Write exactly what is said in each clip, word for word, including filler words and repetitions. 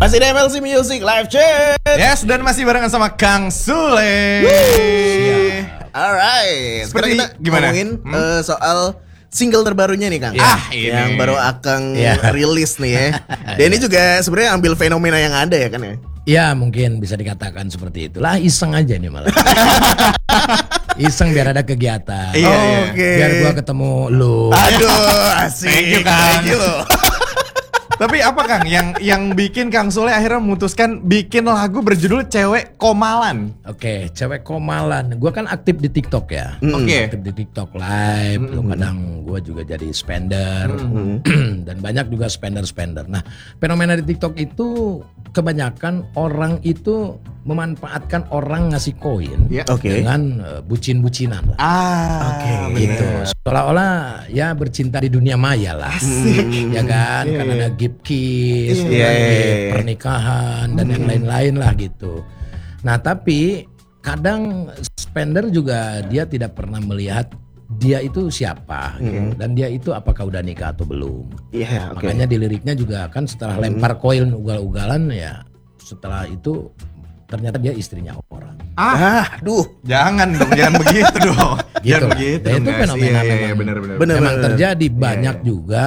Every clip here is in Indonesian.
Masih di M L C Music Live Chat. Yes, dan masih barengan sama Kang Sule. Alright. Sekarang Seperti kita gimana? ngomongin Hmm? uh, soal single terbarunya nih Kang. Ah, ini. Yang baru Akang Ya. rilis nih ya. Dan ini juga sebenarnya ambil fenomena yang ada ya kan ya. Ya mungkin bisa dikatakan seperti itulah, iseng aja nih malah. Iseng biar ada kegiatan. Iya, iya. Oke. Biar gua ketemu lu. Aduh, asik. Thank you, Kang. Thank you. Tapi apa Kang yang yang bikin Kang Sule akhirnya memutuskan bikin lagu berjudul Cewek Komalan? Oke, cewek komalan. Gua kan aktif di TikTok ya. Oke. Aktif di TikTok live. Lalu kadang gua juga jadi spender. Dan banyak juga spender-spender. Nah, fenomena di TikTok itu kebanyakan orang itu memanfaatkan orang ngasih koin Ya. Oke. dengan uh, bucin-bucinan lah. Ah, Oke, Gitu. Seolah-olah ya bercinta di dunia maya lah. Ya kan? Iya, Kan iya. ada gift kiss, Iya, iya, iya. pernikahan dan yang lain-lain lah gitu. Nah, tapi kadang spender juga dia tidak pernah melihat dia itu siapa gitu. Dan dia itu apakah udah nikah atau belum. Iya, oke. Makanya di liriknya juga kan setelah lempar koin ugal-ugalan ya, setelah itu ternyata dia istrinya orang. Ah, Ah, aduh. jangan dong, jangan begitu dong. Gitu Jangan lah. begitu. Dan itu guys. fenomena Iya, iya, memang. benar-benar. Bener. Memang terjadi Iya, banyak iya. juga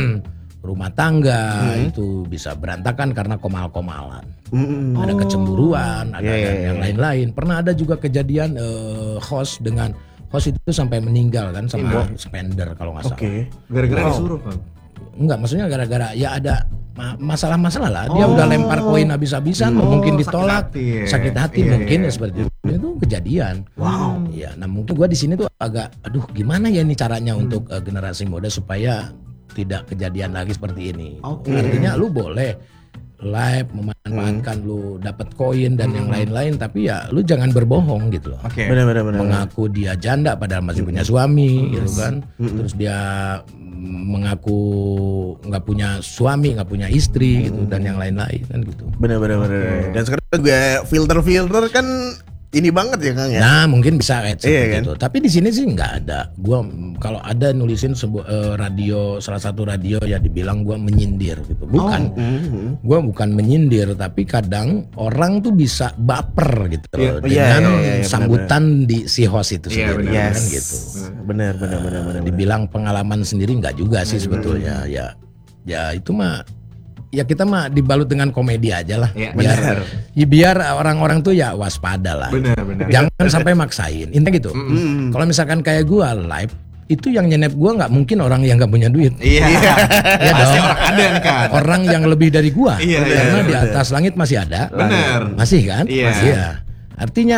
rumah tangga itu bisa berantakan karena komal-komalan. Mm-mm. Ada kecemburuan, ada Iya, iya, dan yang iya. lain-lain. Pernah ada juga kejadian eh, host dengan host itu sampai meninggal kan sama spender kalau nggak salah. Oke. Gara-gara Wow. disuruh Kang. Enggak, maksudnya gara-gara ya ada ma- masalah-masalah lah. Dia udah lempar koin habis-habisan, Oh, mungkin sakit ditolak, hati ya. sakit hati Iya, mungkin iya. ya seperti itu. Itu kejadian. Wow. Ya, nah mungkin gua di sini tuh agak, aduh gimana ya ini caranya untuk eh, generasi muda supaya tidak kejadian lagi seperti ini. Oke. Artinya lu boleh live memanfaatkan lu dapat koin dan yang lain-lain, tapi ya lu jangan berbohong gitu loh. Oke. Benar-benar benar. Mengaku dia janda padahal masih punya suami gitu kan. Terus dia mm, mengaku nggak punya suami, nggak punya istri gitu dan yang lain-lain kan gitu. Benar-benar benar. Dan sekarang juga filter-filter kan ini banget ya Kang ya. Nah, mungkin bisa kayak seperti Iya kan? itu. Tapi di sini sih nggak ada. Gua mm, kalau ada nulisin sebuah eh, radio, salah satu radio ya dibilang gua menyindir gitu. Bukan. Mhm. Gua bukan menyindir, tapi kadang orang tuh bisa baper gitu Iya, loh, iya, dengan iya, iya, sambutan di si host itu Iya, sendiri benar. kan Yes. gitu. Benar benar benar benar. Dibilang pengalaman sendiri nggak juga sih sebetulnya. Ya, ya itu mah ya kita mah dibalut dengan komedi aja lah. Iya, biar, benar. ya biar orang-orang tuh ya waspada lah. Benar, benar. Jangan sampai maksain. Intinya gitu. Mm. Kalau misalkan kayak gua live, itu yang nyenet gua nggak mungkin orang yang nggak punya duit. Iya. Ya Pasti dong. orang ada nih kan. Orang yang lebih dari gua. Iya, iya, Karena di benar. atas langit masih ada. Benar. Masih kan? Iya. Masih ya. Artinya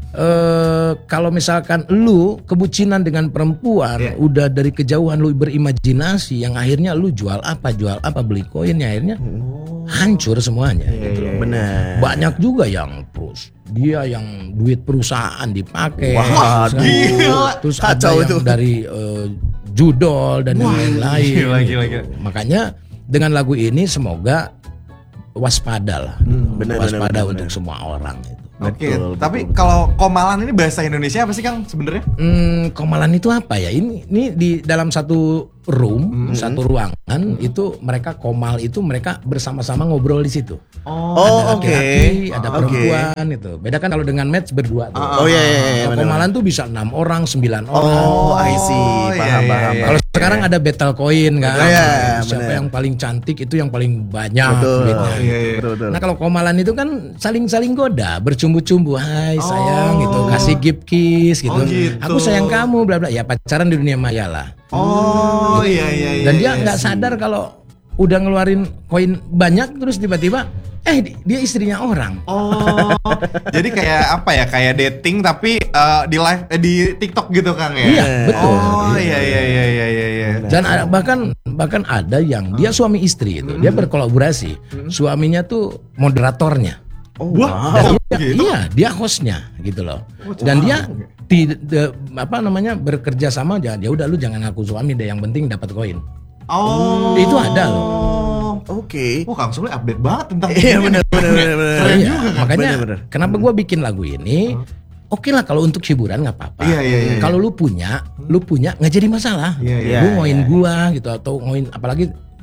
eh kalau misalkan lu kebucinan dengan perempuan, Iya. udah dari kejauhan lu berimajinasi, yang akhirnya lu jual apa, jual apa, beli koin, ya akhirnya hancur semuanya. gitu loh. Benar. Banyak juga yang terus dia yang duit perusahaan dipakai, Wah, terus kan, gila. terus Kacau ada itu. yang dari eh, judol dan yang lain-lain. gila, gitu. gila, gila. Makanya dengan lagu ini semoga waspada lah, gitu. benar, waspada benar, untuk benar. semua orang. Gitu. Oke, Betul, tapi betul, betul. kalau komalan ini bahasa Indonesia apa sih Kang sebenarnya? Hmm, komalan itu apa ya? Ini ini di dalam satu room, satu ruangan itu mereka komal itu mereka bersama-sama ngobrol di situ. Oh, oke. Laki-laki, ada Oke. perempuan itu. Beda kan kalau dengan match berdua tuh. Oh iya iya iya. Kalau benar. komalan tuh bisa enam orang, sembilan orang. Oh, I see. Oh, Paham iya, iya, paham. iya. Kalau sekarang ada battle coin kan. Oh, iya, Siapa benar. yang paling cantik itu yang paling banyak Betul. duitnya. Oh, iya, iya. Betul betul. Nah kalau komalan itu kan saling-saling goda, bercumbu-cumbu, hai sayang gitu, kasih gift kiss gitu. Oh, gitu. Aku sayang kamu, bla bla. Ya pacaran di dunia maya lah. Oh, iya iya iya. Dan dia iya. nggak sadar kalau udah ngeluarin koin banyak terus tiba-tiba, eh di- dia istrinya orang. Oh, jadi kayak apa ya? Kayak dating tapi eh, di live eh, di TikTok gitu Kang ya? Iya, betul. Oh, iya iya iya iya iya iya. Dan ada, bahkan bahkan ada yang dia suami istri itu, dia berkolaborasi. Suaminya tuh moderatornya. Oh, Wah, Dan oh, dia, gitu. iya, dia hostnya gitu loh. Oh, Dan wow. dia tidak apa namanya bekerja sama aja. Ya udah lu jangan ngaku suami deh, yang penting dapat koin. Oh, Itu ada loh. Oke. Oh, Kang Sule update banget tentang Iya ini. benar benar benar benar. Iya, juga, kan? makanya Bener-bener. kenapa gua bikin lagu ini? Oke lah kalau untuk hiburan nggak apa-apa. Iya, iya, iya. Kalau lu punya, lu punya nggak jadi masalah. Iya, iya. Lu Iya, ngoin iya. gua gitu atau ngoin apalagi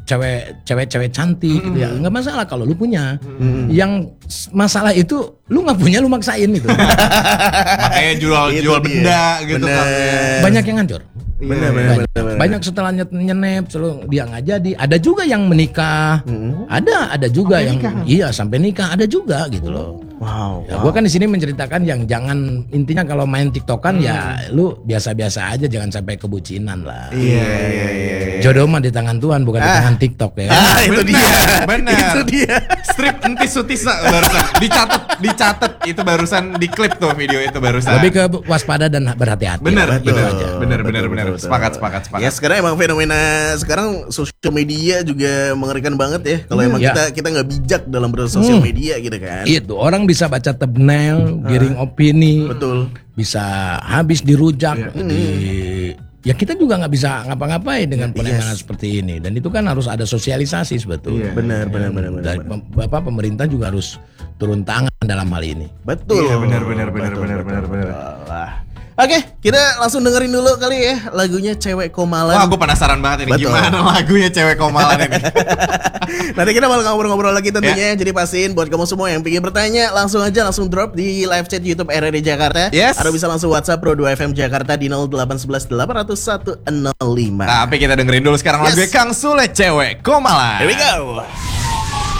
cewek cewek-cewek cantik gitu ya. Nggak masalah kalau lu punya. Hmm. Yang masalah itu lu nggak punya, lu maksain gitu. Makanya jual Itu jual dia. benda gitu Bener. kan. ya. Banyak yang hancur. Bener, bener, Banyak, bener, bener. banyak setelah nyet- nyenep selalu dia nggak jadi. Ada juga yang menikah. Ada ada juga yang iya sampai nikah, ada juga gitu loh. Wow. Ya, gua kan di sini menceritakan yang jangan, intinya kalau main TikTokan ya lu biasa-biasa aja, jangan sampai kebucinan lah. Iya iya iya. Jodoh mah di tangan Tuhan, bukan di tangan TikTok ya. Ah, itu dia. Benar. Itu dia. Strip entis sutisa barusan dicatat dicatat itu barusan di klip tuh video itu barusan. Lebih ke waspada dan berhati-hati. bener lah, gitu bener aja. bener Betul, bener betul, bener betul. sepakat sepakat sepakat. Ya sekarang emang fenomena sekarang sosial media juga mengerikan banget ya. Kalau emang Ya. kita kita nggak bijak dalam bersosial Hmm. media gitu kan. Itu orang bisa baca thumbnail, giring opini, Betul. bisa habis dirujak di ya kita juga nggak bisa ngapa-ngapain dengan penanganan seperti ini, dan itu kan harus ada sosialisasi sebetulnya. Benar, benar, benar, benar. Dari pem- Bapak pemerintah juga harus turun tangan dalam hal ini. Betul. Iya, benar, benar, benar, Betul, benar, betul, benar, benar. betul. Wah. Oke, kita langsung dengerin dulu kali ya lagunya Cewek Komalan. Wah, gue penasaran banget ini Betul. gimana lagunya Cewek Komalan ini. Nanti kita bakal ngobrol-ngobrol lagi tentunya. Jadi pastiin buat kamu semua yang pengen bertanya, langsung aja langsung drop di live chat YouTube R R D Jakarta. Yes. Atau bisa langsung WhatsApp Pro dua F M Jakarta di nol delapan satu satu delapan nol satu nol lima. Tapi kita dengerin dulu sekarang Yes. lagunya Kang Sule Cewek Komalan. Here we go.